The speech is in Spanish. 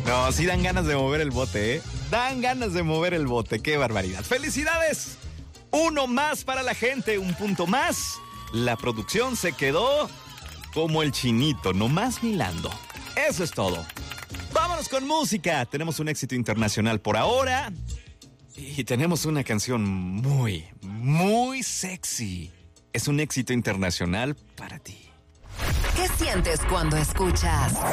No, sí dan ganas de mover el bote, ¿eh? Dan ganas de mover el bote, qué barbaridad. ¡Felicidades! Uno más para la gente, un punto más. La producción se quedó como el chinito, nomás milando. Eso es todo. Vámonos con música. Tenemos un éxito internacional por ahora. Y tenemos una canción muy, muy sexy. Es un éxito internacional para ti. ¿Qué sientes cuando escuchas